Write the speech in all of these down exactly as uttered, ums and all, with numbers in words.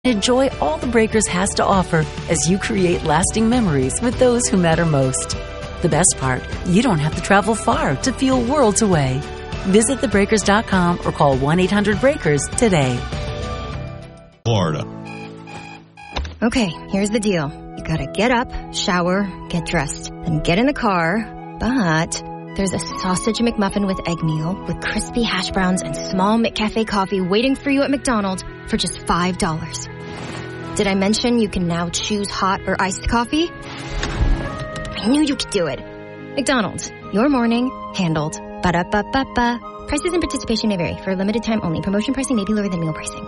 Enjoy all the Breakers has to offer as you create lasting memories with those who matter most. The best part, you don't have to travel far to feel worlds away. Visit the breakers dot com or call one eight hundred breakers today. Florida. Okay, here's the deal. You gotta get up, shower, get dressed, then get in the car, but there's a sausage McMuffin with egg meal with crispy hash browns and small McCafe coffee waiting for you at McDonald's for just five dollars. Did I mention you can now choose hot or iced coffee? I knew you could do it. McDonald's, your morning handled. Ba-da-ba-ba-ba. Prices and participation may vary. For a limited time only. Promotion pricing may be lower than meal pricing.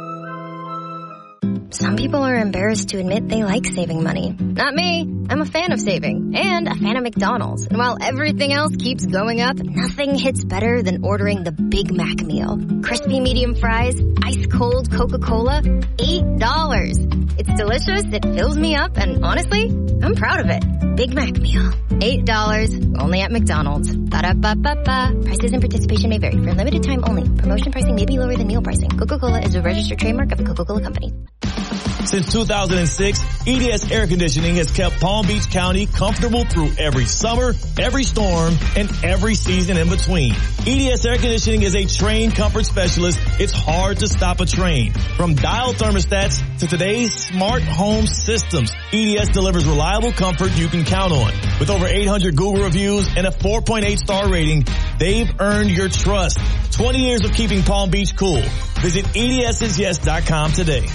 Some people are embarrassed to admit they like saving money. Not me. I'm a fan of saving and a fan of McDonald's. And while everything else keeps going up, nothing hits better than ordering the Big Mac meal. Crispy medium fries, ice cold Coca-Cola, eight dollars. It's delicious, it fills me up, and honestly, I'm proud of it. Big Mac meal. eight dollars, only at McDonald's. Ba-da-ba-ba-ba. Prices and participation may vary. For a limited time only. Promotion pricing may be lower than meal pricing. Coca-Cola is a registered trademark of the Coca-Cola Company. Since two thousand six, E D S Air Conditioning has kept Palm Beach County comfortable through every summer, every storm, and every season in between. E D S Air Conditioning is a trained comfort specialist. It's hard to stop a train. From dial thermostats to today's smart home systems, E D S delivers reliable comfort you can count on. With over eight hundred Google reviews and a four point eight star rating, they've earned your trust. twenty years of keeping Palm Beach cool. Visit E D S is yes dot com today.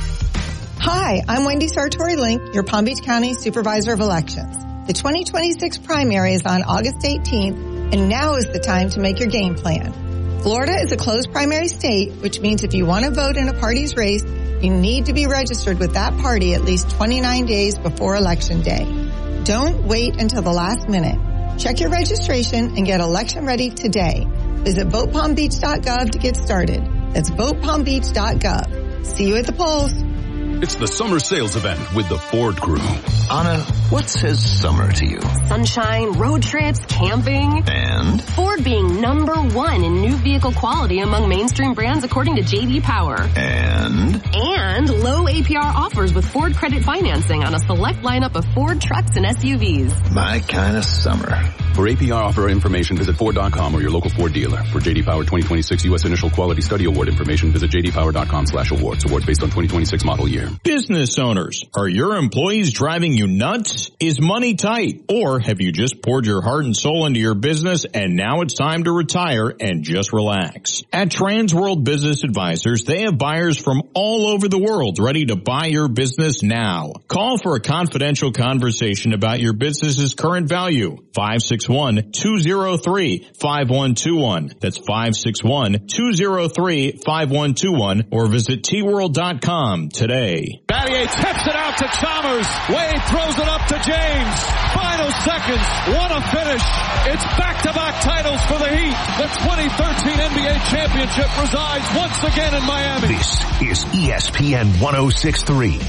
Hi, I'm Wendy Sartori-Link, your Palm Beach County Supervisor of Elections. The twenty twenty-six primary is on August eighteenth, and now is the time to make your game plan. Florida is a closed primary state, which means if you want to vote in a party's race, you need to be registered with that party at least twenty-nine days before Election Day. Don't wait until the last minute. Check your registration and get election ready today. Visit vote palm beach dot gov to get started. That's vote palm beach dot gov. See you at the polls. It's the summer sales event with the Ford Crew. Anna, what says summer to you? Sunshine, road trips, camping. And? Ford being number one in new vehicle quality among mainstream brands according to J D Power. And? And low A P R offers with Ford credit financing on a select lineup of Ford trucks and S U Vs. My kind of summer. For A P R offer information, visit Ford dot com or your local Ford dealer. For J D Power twenty twenty-six U S Initial Quality Study Award information, visit j d power dot com slash awards. Awards based on twenty twenty-six model year. Business owners, are your employees driving you nuts? Is money tight? Or have you just poured your heart and soul into your business and now it's time to retire and just relax? At Transworld Business Advisors, they have buyers from all over the world ready to buy your business now. Call for a confidential conversation about your business's current value. five six one, two zero three, five one two one. That's five six one, two zero three, five one two one or visit t world dot com today. Battier tips it out to Chalmers. Wade throws it up to James. Final seconds. What a finish. It's back-to-back titles for the Heat. The twenty thirteen N B A championship resides once again in Miami. This is E S P N one oh six point three.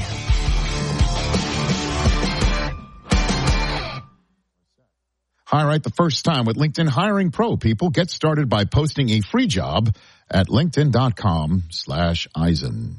All right, the first time with LinkedIn Hiring Pro, people. Get started by posting a free job at linkedin dot com slash Eisen.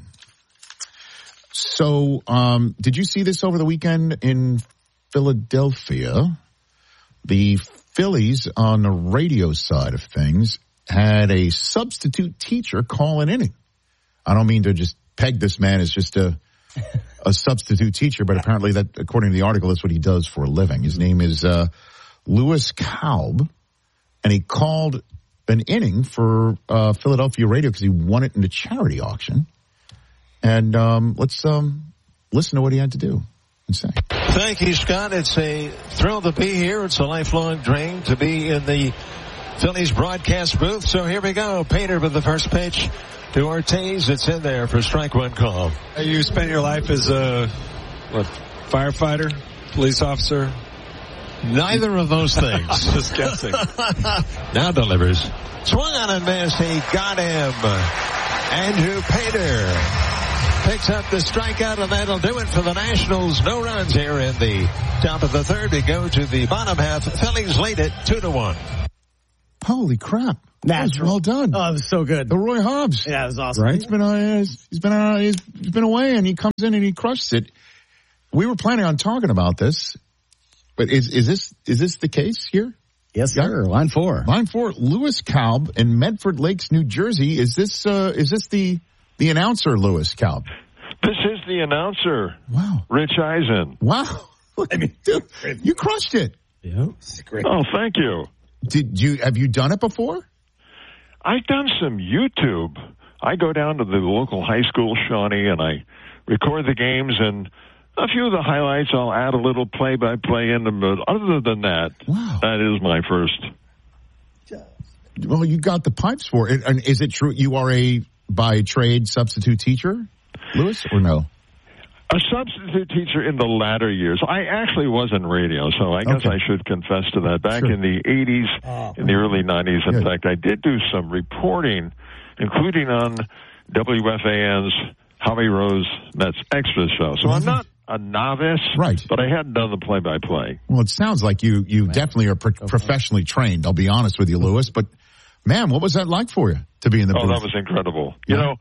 So, um, did you see this over the weekend in Philadelphia? The Phillies on the radio side of things had a substitute teacher call an inning. I don't mean to just peg this man as just a a substitute teacher, but apparently that, according to the article, that's what he does for a living. His name is uh Louis Kalb, and he called an inning for uh Philadelphia radio because he won it in a charity auction. And um let's um listen to what he had to do and say. Thank you, Scott. It's a thrill to be here. It's a lifelong dream to be in the Phillies broadcast booth. So here we go. Painter with the first pitch to Ortiz. It's in there for strike one call. You spent your life as a what, firefighter, police officer? Neither of those things. Just guessing. Now delivers. Swung on and missed. He got him. Andrew Painter picks up the strikeout, and that'll do it for the Nationals. No runs here in the top of the third. We go to the bottom half. Phillies lead it two to one. Holy crap. Natural. Well done. Oh, it was so good. The Roy Hobbs. Yeah, it was awesome. Right? He's been, uh, he's been, uh, he's been away, and he comes in and he crushes it. We were planning on talking about this, but is is this is this the case here? Yes, sir. Yeah. Line four. Line four. Lewis Kalb in Medford Lakes, New Jersey. Is this uh, is this the the announcer, Lewis Kalb? This is the announcer. Wow. Rich Eisen. Wow. I mean, dude, you crushed it. Yeah. It's great. Oh, thank you. Did you have you done it before? I've done some YouTube. I go down to the local high school, Shawnee, and I record the games, and a few of the highlights, I'll add a little play-by-play in them, but other than that, wow. that is my first. Well, you got the pipes for it. And is it true you are a, by trade, substitute teacher, Lewis, or no? A substitute teacher in the latter years. I actually was in radio, so I guess okay. I should confess to that. Back sure. in the eighties, oh. in the early nineties, in Good. fact, I did do some reporting, including on W F A N's Howie Rose Mets Extra show. So I'm not a novice, right? But I hadn't done the play-by-play. Well, it sounds like you you man. definitely are pro- professionally trained. I'll be honest with you, Lewis. But man, what was that like for you to be in the oh, booth? Oh, that was incredible. Yeah. You know,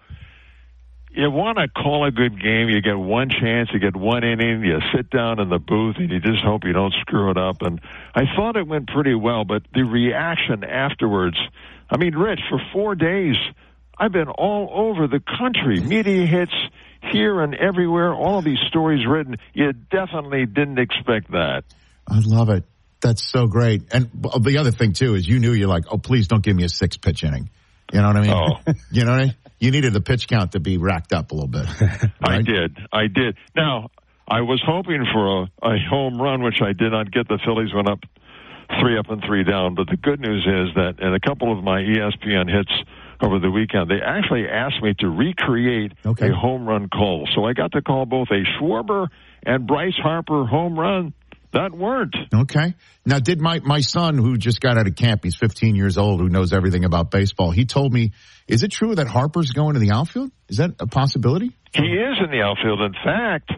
you want to call a good game. You get one chance. You get one inning. You sit down in the booth, and you just hope you don't screw it up. And I thought it went pretty well, but the reaction afterwards, I mean, Rich, for four days, I've been all over the country. Media hits here and everywhere. All of these stories written. You definitely didn't expect that. I love it. That's so great. And the other thing, too, is you knew you're like, oh, please don't give me a six-pitch inning. You know what I mean? Oh. You know what I mean? You needed the pitch count to be racked up a little bit. Right? I did. I did. Now, I was hoping for a, a home run, which I did not get. The Phillies went up three up and three down. But the good news is that in a couple of my E S P N hits over the weekend, they actually asked me to recreate okay. a home run call. So I got to call both a Schwarber and Bryce Harper home run. That weren't. Okay. Now, did my, my son, who just got out of camp, he's fifteen years old, who knows everything about baseball, he told me, is it true that Harper's going to the outfield? Is that a possibility? He is in the outfield. In fact,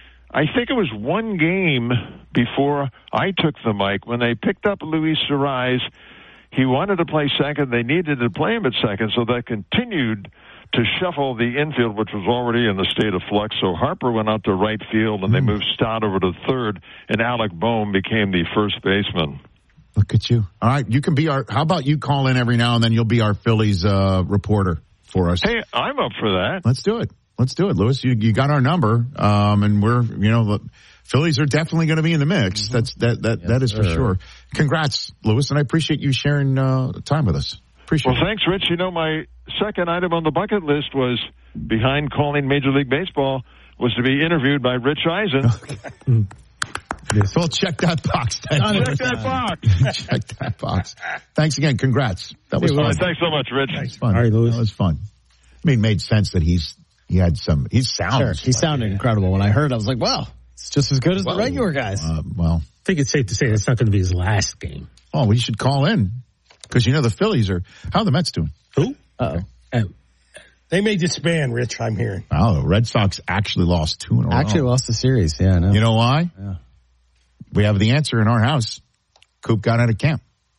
I think it was one game before I took the mic when they picked up Luis Suarez. He wanted to play second. They needed to play him at second, so that continued to shuffle the infield, which was already in the state of flux. So Harper went out to right field, and they moved Stott over to third, and Alec Boehm became the first baseman. Look at you. All right, you can be our, how about you call in every now and then? You'll be our Phillies uh, reporter for us. Hey, I'm up for that. Let's do it. Let's do it, Lewis. You, you got our number, um, and we're, you know, Phillies are definitely going to be in the mix. Mm-hmm. That's that that yes, that is sir. for sure. Congrats, Lewis, and I appreciate you sharing uh, time with us. Appreciate well, it. thanks, Rich. You know, my second item on the bucket list was, behind calling Major League Baseball, was to be interviewed by Rich Eisen. Okay. Yes. Well, check that box. Check that box. Check that box. Thanks again. Congrats. That was hey, fun. Well, thanks so much, Rich. Thanks, fun. All right, Lewis. That was fun. I mean, it made sense that he's he had some. He sounds. Sure. He sounded incredible. When I heard, I was like, "Wow, it's just as good as well, the regular guys." Uh, well, I think it's safe to say it's not going to be his last game. Oh, we should call in because you know the Phillies are. How are the Mets doing? Who? Uh oh. They may disband, Rich, I'm hearing. Oh, the Red Sox actually lost two in a row. Actually lost the series, yeah, I know. You know why? Yeah. We have the answer in our house. Coop got out of camp.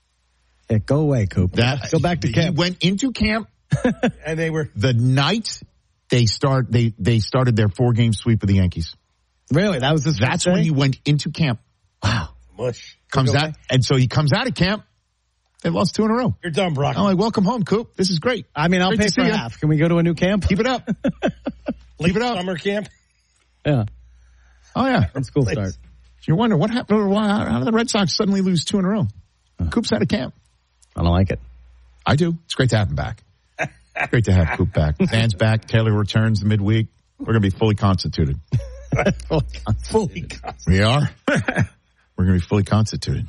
Yeah, go away, Coop. That, go back to camp. He went into camp. And they were... The night they start, they, they started their four-game sweep of the Yankees. Really? That was his That's when he went into camp. Wow. Mush. Comes out, and so he comes out of camp. They lost two in a row. You're done, Brock. I'm like, welcome home, Coop. This is great. I mean, I'll great pay for you. half. Can we go to a new camp? Keep it up. Keep it up. Summer camp? Yeah. Oh, yeah. From school start. You're wondering, what happened? Why, how did the Red Sox suddenly lose two in a row? Uh, Coop's out of camp. I don't like it. I do. It's great to have him back. Great to have Coop back. Dan's back. Taylor returns midweek. We're going to be fully constituted. fully constituted. We are. We're going to be fully constituted.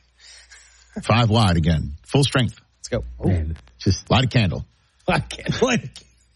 Five wide again. Full strength. Let's go. Oh. Man, just light a candle. Light a candle. Light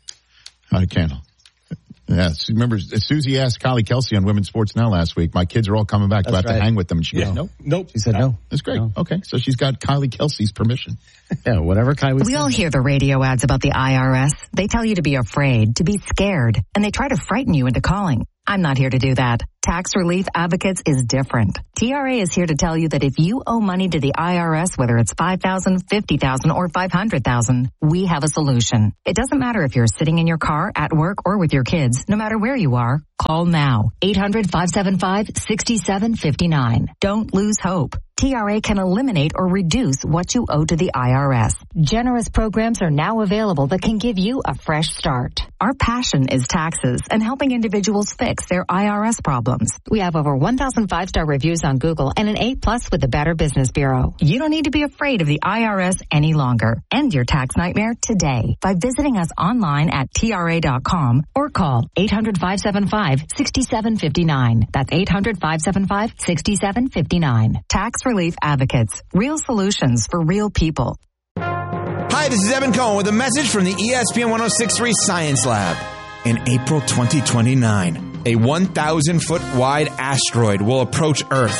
a candle. Yeah, remember, Susie asked Kylie Kelsey on Women's Sports Now last week, my kids are all coming back. Do I have right. to hang with them? And she yeah. goes, no. Nope. She said no. no. That's great. No. Okay, so she's got Kylie Kelsey's permission. Yeah, whatever Kylie We all hear the radio ads about the I R S. They tell you to be afraid, to be scared, and they try to frighten you into calling. I'm not here to do that. Tax Relief Advocates is different. T R A is here to tell you that if you owe money to the I R S, whether it's five thousand dollars, fifty thousand dollars, or five hundred thousand dollars, we have a solution. It doesn't matter if you're sitting in your car, at work, or with your kids. No matter where you are, call now. eight hundred, five seven five, six seven five nine. Don't lose hope. T R A can eliminate or reduce what you owe to the I R S. Generous programs are now available that can give you a fresh start. Our passion is taxes and helping individuals fix their I R S problems. We have over one thousand five-star reviews on Google and an A plus with the Better Business Bureau. You don't need to be afraid of the I R S any longer. End your tax nightmare today by visiting us online at T R A dot com or call eight hundred, five seven five, six seven five nine. That's eight hundred, five seven five, six seven five nine. Tax Relief Advocates. Real solutions for real people. Hi, this is Evan Cohen with a message from the E S P N one oh six point three Science Lab. In April twenty twenty-nine, a one thousand foot wide asteroid will approach Earth.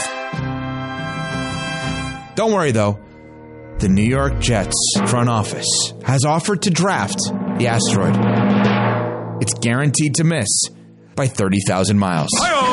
Don't worry, though. The New York Jets front office has offered to draft the asteroid. It's guaranteed to miss by thirty thousand miles.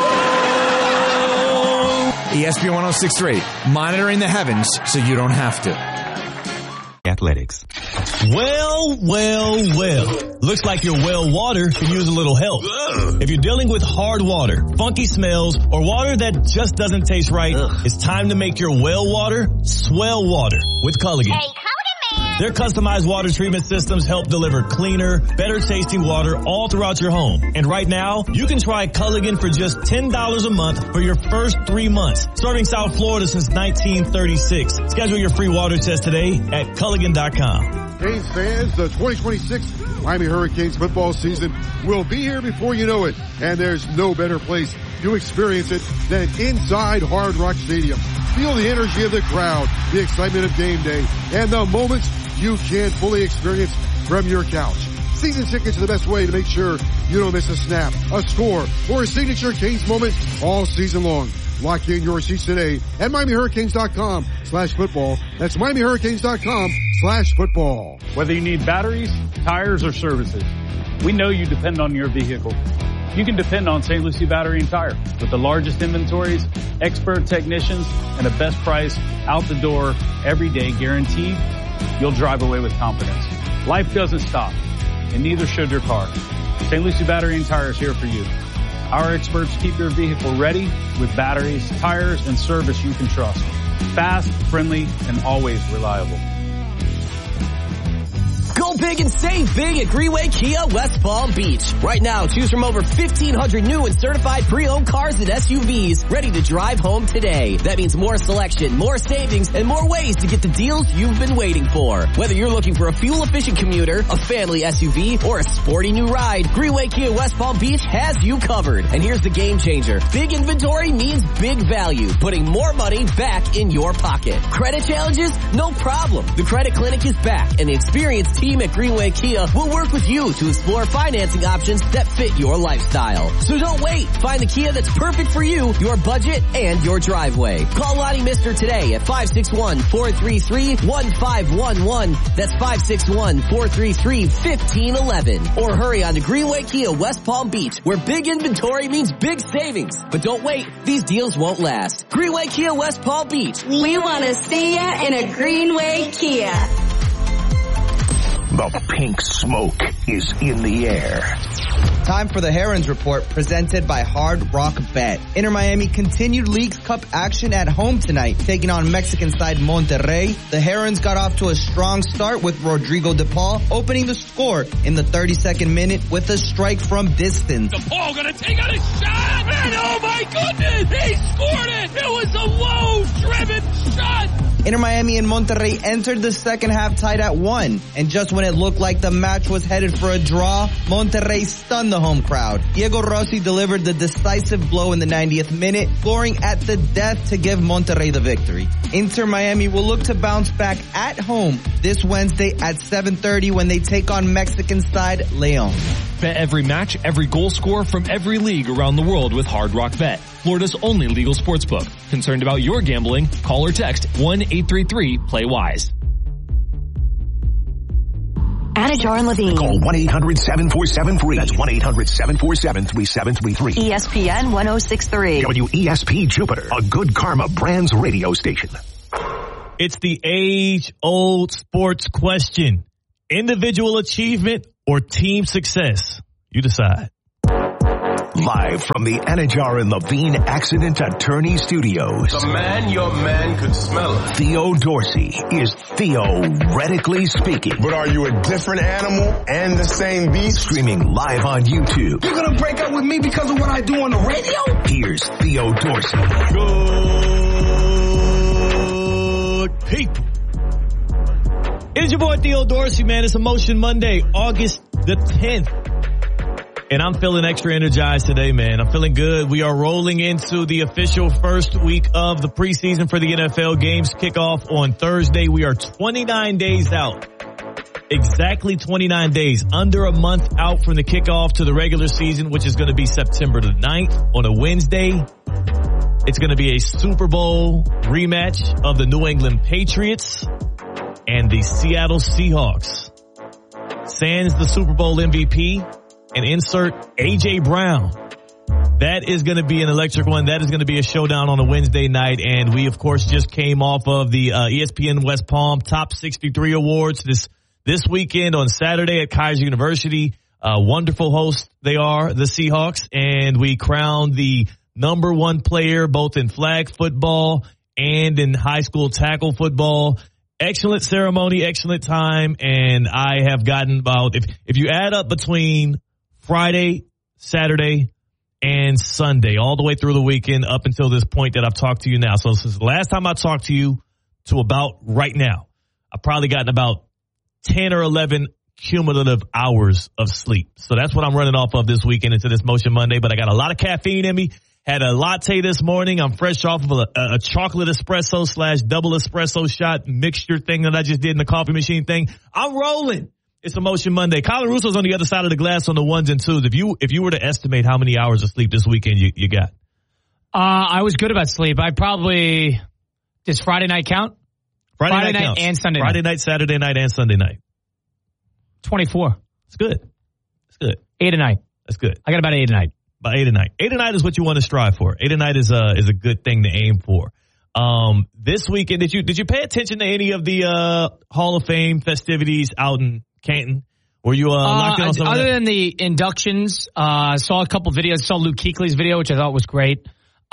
E S P N one oh six point three, monitoring the heavens so you don't have to. Athletics. Well, well, well. Looks like your well water could use a little help. Ugh. If you're dealing with hard water, funky smells, or water that just doesn't taste right, Ugh. It's time to make your well water swell water with Culligan. Hey, their customized water treatment systems help deliver cleaner, better tasting water all throughout your home. And right now, you can try Culligan for just ten dollars a month for your first three months. Serving South Florida since nineteen thirty-six. Schedule your free water test today at Culligan dot com. Canes fans, the twenty twenty-six Miami Hurricanes football season will be here before you know it. And there's no better place to experience it than inside Hard Rock Stadium. Feel the energy of the crowd, the excitement of game day, and the moments you can't fully experience from your couch. Season tickets are the best way to make sure you don't miss a snap, a score, or a signature Canes moment all season long. Lock in your seats today at Miami Hurricanes dot com slash football. That's Miami Hurricanes dot com slash football. Whether you need batteries, tires, or services, we know you depend on your vehicle. You can depend on Saint Lucie Battery and Tire with the largest inventories, expert technicians, and the best price out the door every day guaranteed. You'll drive away with confidence. Life doesn't stop, and neither should your car. Saint Lucie Battery and Tire is here for you. Our experts keep your vehicle ready with batteries, tires, and service you can trust. Fast, friendly, and always reliable. Go big and save big at Greenway Kia West Palm Beach. Right now, choose from over fifteen hundred new and certified pre-owned cars and S U Vs ready to drive home today. That means more selection, more savings, and more ways to get the deals you've been waiting for. Whether you're looking for a fuel-efficient commuter, a family S U V, or a sporty new ride, Greenway Kia West Palm Beach has you covered. And here's the game changer. Big inventory means big value, putting more money back in your pocket. Credit challenges? No problem. The Credit Clinic is back, and the experienced team at Greenway Kia will work with you to explore financing options that fit your lifestyle. So don't wait. Find the Kia that's perfect for you, your budget, and your driveway. Call Lonnie Mister today at five six one, four three three, one five one one. That's five six one, four three three, one five one one. Or hurry on to Greenway Kia West Palm Beach, where big inventory means big savings. But don't wait. These deals won't last. Greenway Kia West Palm Beach. We want to see ya in a Greenway Kia. The pink smoke is in the air. Time for the Herons Report, presented by Hard Rock Bet. Inter Miami continued Leagues Cup action at home tonight, taking on Mexican side Monterrey. The Herons got off to a strong start with Rodrigo De Paul opening the score in the thirty-second minute with a strike from distance. De Paul gonna take out a shot, and oh my goodness, he scored it! It was a low-driven shot! Inter Miami and Monterrey entered the second half tied at one, and just when it looked like the match was headed for a draw, Monterrey stunned the home crowd. Diego Rossi delivered the decisive blow in the ninetieth minute, scoring at the death to give Monterrey the victory. Inter Miami will look to bounce back at home this Wednesday at seven thirty when they take on Mexican side Leon. Bet every match, every goal scorer from every league around the world with Hard Rock Bet, Florida's only legal sportsbook. Concerned about your gambling? Call or text one eight three three play wise. Anajar and Levine. Call one eight hundred seven four seven three. That's one eight hundred seven four seven three seven three three. E S P N one oh six point three. W E S P Jupiter, a Good Karma Brands radio station. It's the age-old sports question. Individual achievement or team success? You decide. Live from the Anajar and Levine Accident Attorney Studios. The man your man could smell. Theo Dorsey is theoretically speaking. But are you a different animal and the same beast? Streaming live on YouTube. You're gonna break up with me because of what I do on the radio? Here's Theo Dorsey. Good people. It's your boy Theo Dorsey, man. It's Emotion Monday, August the tenth. And I'm feeling extra energized today, man. I'm feeling good. We are rolling into the official first week of the preseason for the N F L. Games kick off on Thursday. We are twenty-nine days out. Exactly twenty-nine days. Under a month out from the kickoff to the regular season, which is going to be September the ninth on a Wednesday. It's going to be a Super Bowl rematch of the New England Patriots and the Seattle Seahawks. Sans the Super Bowl M V P. And insert A J Brown. That is going to be an electric one. That is going to be a showdown on a Wednesday night. And we, of course, just came off of the uh, E S P N West Palm Top sixty-three Awards this this weekend on Saturday at Kaiser University. Uh, wonderful hosts they are, the Seahawks. And we crowned the number one player both in flag football and in high school tackle football. Excellent ceremony, excellent time. And I have gotten about, if if you add up between Friday, Saturday, and Sunday, all the way through the weekend up until this point that I've talked to you now. So since the last time I talked to you to about right now, I've probably gotten about ten or eleven cumulative hours of sleep. So that's what I'm running off of this weekend into this Motion Monday. But I got a lot of caffeine in me. Had a latte this morning. I'm fresh off of a, a chocolate espresso slash double espresso shot mixture thing that I just did in the coffee machine thing. I'm rolling. It's Emotion Monday. Colin Russo's on the other side of the glass on the ones and twos. If you if you were to estimate how many hours of sleep this weekend you, you got. Uh, I was good about sleep. I probably, does Friday night count? Friday, Friday night, night counts. and Sunday Friday night. night, Saturday night, and Sunday night. twenty-four. It's good. It's good. Eight a night. That's good. I got about eight a night. About eight a night. Eight a night is what you want to strive for. Eight a night is a, is a good thing to aim for. Um, this weekend, did you, did you pay attention to any of the, uh, Hall of Fame festivities out in Canton? Were you, uh, locked in on some Other of that? than the inductions, uh, saw a couple videos, saw Luke Kuechly's video, which I thought was great.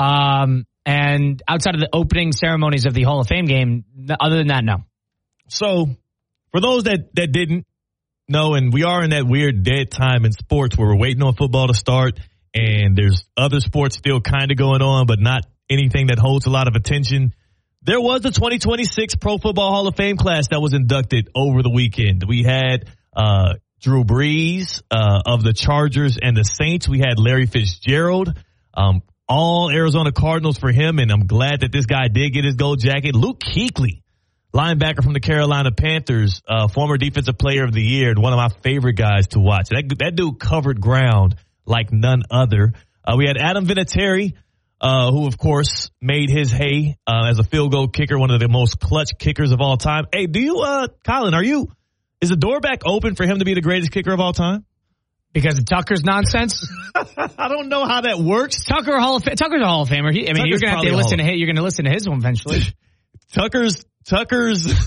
Um, and outside of the opening ceremonies of the Hall of Fame game, other than that, no. So, for those that, that didn't know, and we are in that weird dead time in sports where we're waiting on football to start, and there's other sports still kind of going on, but not anything that holds a lot of attention. There was the twenty twenty-six Pro Football Hall of Fame class that was inducted over the weekend. We had uh Drew Brees uh of the Chargers and the Saints. We had Larry Fitzgerald, um, all Arizona Cardinals for him, and I'm glad that this guy did get his gold jacket. Luke Kuechly, linebacker from the Carolina Panthers, uh, former defensive player of the year, and one of my favorite guys to watch. That that dude covered ground like none other. Uh, we had Adam Vinatieri, uh, who of course made his hay uh, as a field goal kicker, one of the most clutch kickers of all time. Hey, do you, uh, Colin, are you, is the door back open for him to be the greatest kicker of all time? Because of Tucker's nonsense? I don't know how that works. Tucker Hall of Tucker's a Hall of Famer. He, I mean, Tucker's you're gonna have to listen to his, you're gonna listen to his one eventually. Tucker's Tucker's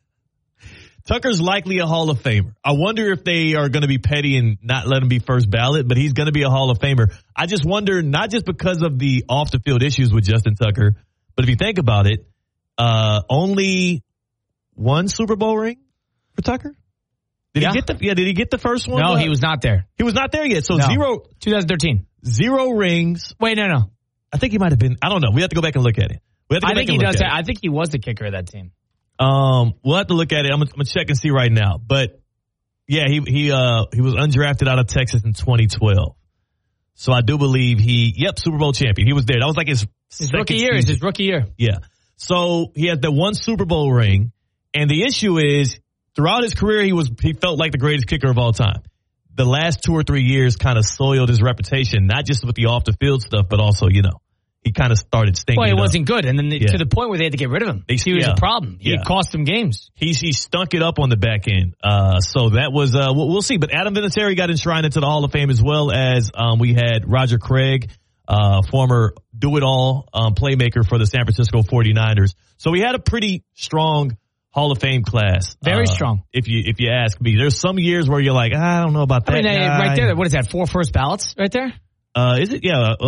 Tucker's likely a Hall of Famer. I wonder if they are going to be petty and not let him be first ballot, but he's going to be a Hall of Famer. I just wonder, not just because of the off the field issues with Justin Tucker, but if you think about it, uh, only one Super Bowl ring for Tucker. Did yeah. he get the? Yeah, did he get the first one? No, he was not there. He was not there yet. So no. zero. twenty thirteen. Zero rings. Wait, no, no. I think he might have been. I don't know. We have to go back and look at it. We have to go I back think he and look does. at Have, it. I think he was the kicker of that team. Um, we'll have to look at it. I'm gonna, I'm gonna check and see right now. But yeah, he he uh he was undrafted out of Texas in twenty twelve. So I do believe he. Yep, Super Bowl champion. He was there. That was like his his rookie year. It's his rookie year. Yeah. So he has the one Super Bowl ring, and the issue is throughout his career he was he felt like the greatest kicker of all time. The last two or three years kind of soiled his reputation, not just with the off the field stuff, but also you know he kind of started stinking. Well, he it up. wasn't good, and then Yeah. to the point where they had to get rid of him. They- He was yeah. a problem. He Yeah. cost them games. He's he stunk it up on the back end. Uh, so that was uh, we'll, we'll see. But Adam Vinatieri got enshrined into the Hall of Fame as well as um, we had Roger Craig, uh, former do-it-all um, playmaker for the San Francisco forty-niners. So we had a pretty strong Hall of Fame class. Very uh, strong. If you if you ask me, there's some years where you're like, I don't know about that. I mean, they- guy. right there, what is that? Four first ballots right there? Uh, is it? Yeah.